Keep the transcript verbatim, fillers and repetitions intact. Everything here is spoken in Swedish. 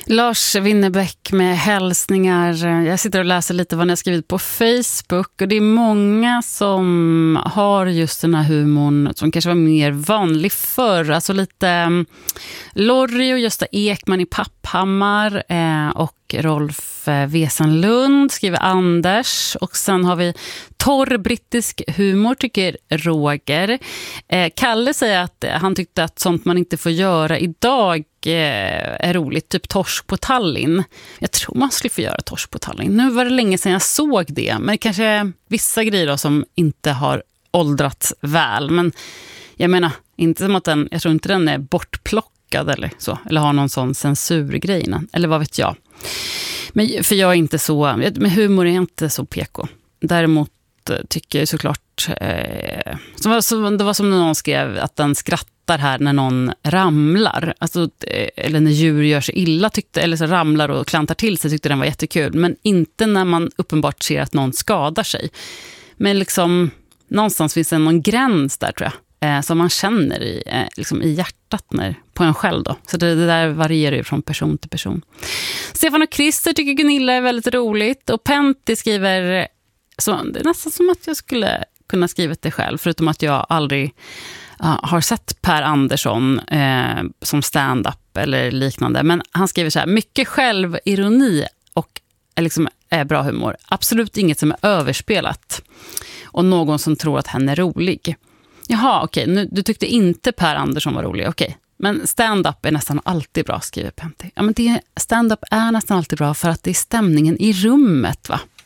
Lars Winnerbäck med hälsningar. Jag sitter och läser lite vad ni har skrivit på Facebook och det är många som har just den här humorn som kanske var mer vanlig förr. Alltså lite um, Lorry och Gösta Ekman i Papphammar eh, och Rolf Wesenlund skriver Anders. Och sen har vi torr brittisk humor tycker Roger. Eh, Kalle säger att han tyckte att sånt man inte får göra idag är roligt, typ torsk på Tallinn. Jag tror man skulle få göra torsk på Tallinn. Nu var det länge sedan jag såg det, men kanske vissa grejer då som inte har åldrats väl. Men jag menar, inte som att den, jag tror inte den är bortplockad eller så, eller har någon sån censurgrej, eller vad vet jag. Men för jag är inte så, med humor är jag inte så P K. Däremot tycker jag såklart eh, som var, som, det var som någon skrev att den skrattar här när någon ramlar, alltså, eller när djur gör sig illa tyckte, eller så ramlar och klantar till sig, tyckte den var jättekul, men inte när man uppenbart ser att någon skadar sig. Men liksom någonstans finns det någon gräns där tror jag, eh, som man känner i, eh, liksom i hjärtat när, på en själv då. Så det, det där varierar ju från person till person. Stefan och Christer tycker Gunilla är väldigt roligt, och Pentti skriver så det är nästan som att jag skulle kunna skriva det själv, förutom att jag aldrig uh, har sett Per Andersson eh, som stand-up eller liknande. Men han skriver så här: mycket självironi och är liksom, är bra humor. Absolut inget som är överspelat. Och någon som tror att han är rolig. Jaha, okej. Nu, du tyckte inte Per Andersson var rolig. Okej. Men stand-up är nästan alltid bra, skriver Pentti. Ja, men det, stand-up är nästan alltid bra för att det är stämningen i rummet, va?